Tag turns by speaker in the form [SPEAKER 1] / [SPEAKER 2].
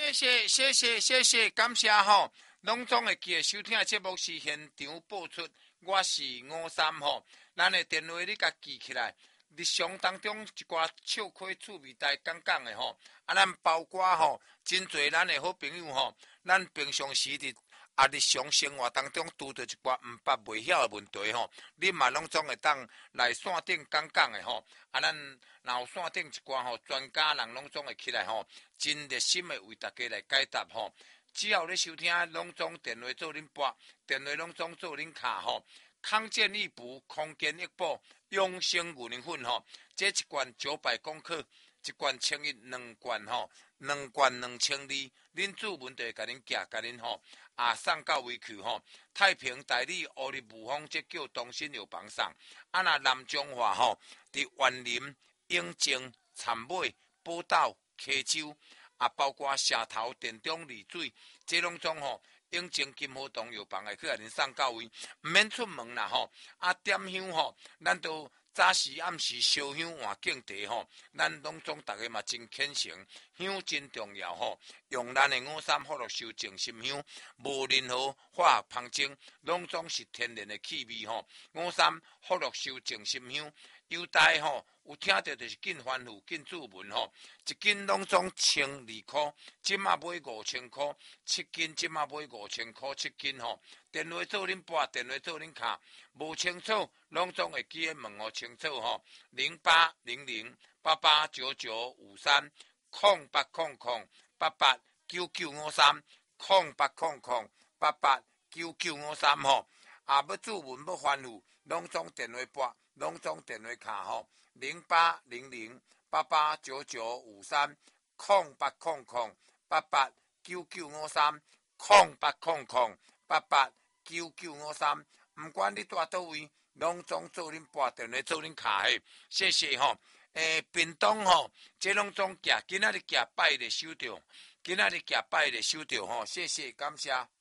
[SPEAKER 1] 谢谢，感谢吼！拢总会记得收听的节目是现场播出，我是53吼。咱的电话你甲记起来，日常当中一寡笑话趣味台讲的吼，咱包括吼真侪咱的好朋友吼，咱平常时日常生活当中拄到一寡毋捌袂晓的问题吼，你嘛拢总会当来线顶讲的吼。咱若有线顶一寡吼专家人拢总会起来吼，真热心的为大家来解答吼。只要你收听拢总电话做恁拨，电话拢总做恁卡吼。康健益补、空间益补、养生牛奶粉吼，这一罐900公克，一罐1100，两罐吼，2罐2200，恁主文就会甲恁寄，甲恁吼送到位去吼。太平代理乌日无风，这叫东兴药房送。若南中华吼，伫园林、永靖、参尾、宝岛、溪州，包括社头、田中、丽水，这拢总吼。永靖金河东药房会去甲恁送到位，毋免出门啦吼。点香吼，咱都早时暗时烧香换敬茶吼，咱拢总大家嘛真虔诚，香真重要吼。用咱的53福禄寿静心香，无任何化学芳精，拢总是天然的气味吼。53福禄寿静心香。优待吼，有听到就是紧欢呼、紧注文吼，一斤拢总1200块，即马买5000块，7斤即马买5000块7斤吼。电话做恁拨，电话做恁卡，无清楚拢总会记得问互清楚吼。0800889953，0800889953吼。要注文要欢呼，拢总电话拨。拢总电话卡吼，0800889953，0800889953，毋管你住倒位，拢总做恁拨电话做恁卡的，谢谢吼。便当吼，这拢总寄，今仔日寄拜日收到，今仔日寄拜日收到吼，谢谢感谢。